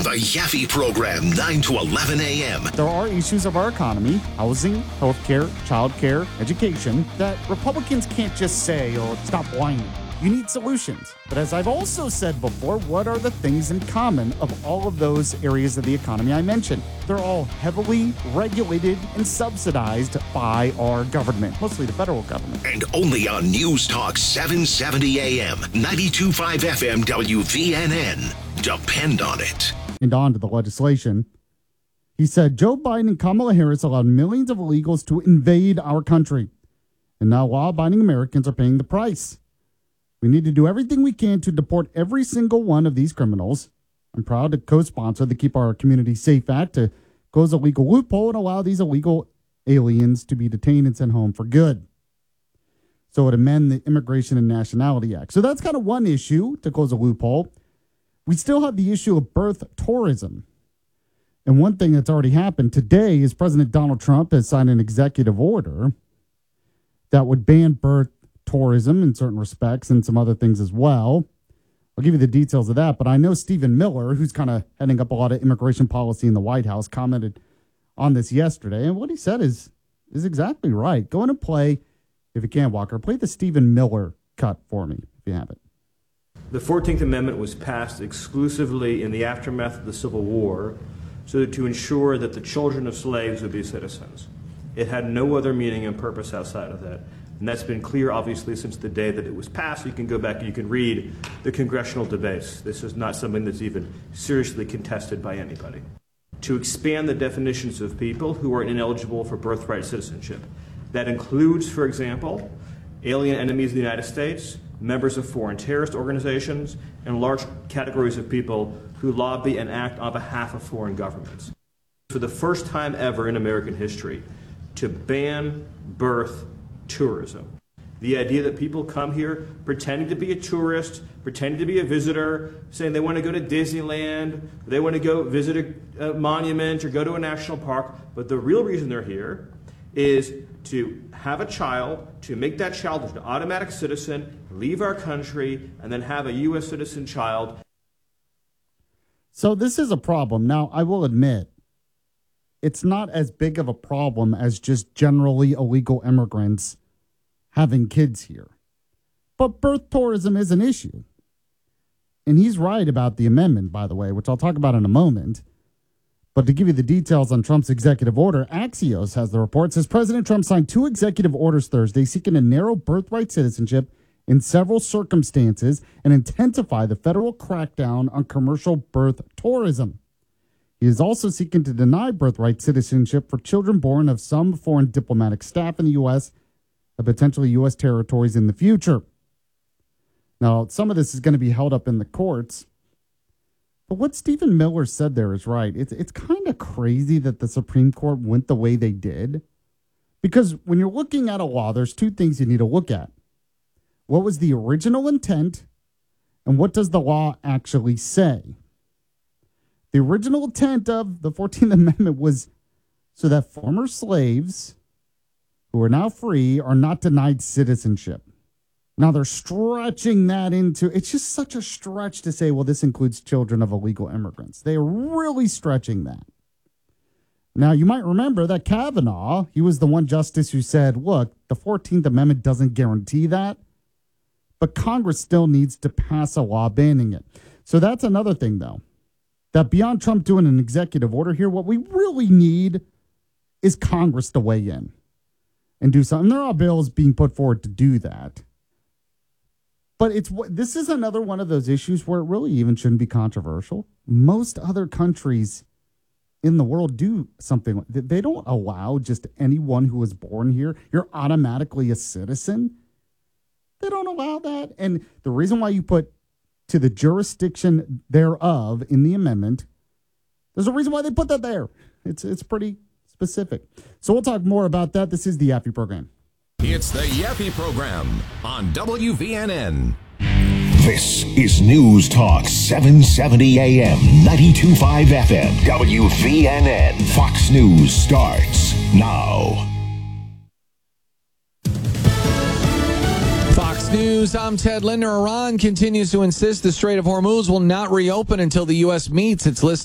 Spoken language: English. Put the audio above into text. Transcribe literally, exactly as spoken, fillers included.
The Yaffe Program, nine to eleven a.m. There are issues of our economy, housing, healthcare, childcare, education, that Republicans can't just say, oh, stop whining. You need solutions. But as I've also said before, what are the things in common of all of those areas of the economy I mentioned? They're all heavily regulated and subsidized by our government, mostly the federal government. And only on News Talk seven seventy a.m., ninety-two point five F M W V N N. Depend on it. And on to the legislation. He said Joe Biden and Kamala Harris allowed millions of illegals to invade our country. And now law-abiding Americans are paying the price. We need to do everything we can to deport every single one of these criminals. I'm proud to co-sponsor the Keep Our Community Safe Act to close a legal loophole and allow these illegal aliens to be detained and sent home for good. So it would amend the Immigration and Nationality Act. So that's kind of one issue to close a loophole. We still have the issue of birth tourism. And one thing that's already happened today is President Donald Trump has signed an executive order that would ban birth tourism in certain respects and some other things as well. I'll give you the details of that, but I know Stephen Miller, who's kind of heading up a lot of immigration policy in the White House, commented on this yesterday, and what he said is is exactly right. Go in and play, if you can, Walker, play the Stephen Miller cut for me, if you have it. The fourteenth Amendment was passed exclusively in the aftermath of the Civil War so that to ensure that the children of slaves would be citizens. It had no other meaning and purpose outside of that. And that's been clear, obviously, since the day that it was passed. You can go back and you can read the congressional debates. This is not something that's even seriously contested by anybody. To expand the definitions of people who are ineligible for birthright citizenship. That includes, for example, alien enemies of the United States, members of foreign terrorist organizations, and large categories of people who lobby and act on behalf of foreign governments. For the first time ever in American history, to ban birth tourism. The idea that people come here pretending to be a tourist, pretending to be a visitor, saying they want to go to Disneyland, they want to go visit a, a monument or go to a national park, but the real reason they're here is to have a child, to make that child an automatic citizen, leave our country, and then have a U S citizen child. So this is a problem. Now, I will admit, it's not as big of a problem as just generally illegal immigrants having kids here. But birth tourism is an issue. And he's right about the amendment, by the way, which I'll talk about in a moment. But to give you the details on Trump's executive order, Axios has the report. It says President Trump signed two executive orders Thursday seeking to narrow birthright citizenship in several circumstances and intensify the federal crackdown on commercial birth tourism. He is also seeking to deny birthright citizenship for children born of some foreign diplomatic staff in the U S and potentially U S territories in the future. Now, some of this is going to be held up in the courts. But what Stephen Miller said there is right. It's, it's kind of crazy that the Supreme Court went the way they did. Because when you're looking at a law, there's two things you need to look at. What was the original intent, and what does the law actually say? The original intent of the fourteenth Amendment was so that former slaves who are now free are not denied citizenship. Now they're stretching that into, it's just such a stretch to say, well, this includes children of illegal immigrants. They are really stretching that. Now, you might remember that Kavanaugh, he was the one justice who said, look, the fourteenth Amendment doesn't guarantee that, but Congress still needs to pass a law banning it. So that's another thing, though. That beyond Trump doing an executive order here, what we really need is Congress to weigh in and do something. There are bills being put forward to do that. But it's this is another one of those issues where it really even shouldn't be controversial. Most other countries in the world do something. They don't allow just anyone who was born here, you're automatically a citizen. They don't allow that. And the reason why you put to the jurisdiction thereof in the amendment, there's a reason why they put that there. It's it's pretty specific. So we'll talk more about that. This is the Yaffe Program. It's the Yaffe Program on W V N N. This is News Talk seven seventy A M, ninety-two point five F M, W V N N. Fox News starts now. Fox News, I'm Ted Linder. Iran continues to insist the Strait of Hormuz will not reopen until the U S meets its list